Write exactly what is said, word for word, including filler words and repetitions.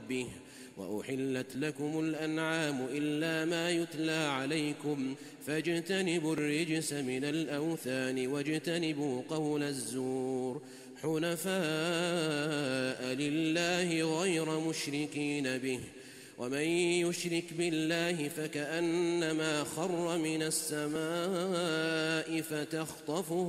ربه وأحلت لكم الأنعام إلا ما يتلى عليكم فاجتنبوا الرجس من الأوثان واجتنبوا قول الزور حنفاء لله غير مشركين به ومن يشرك بالله فكأنما خر من السماء فتخطفه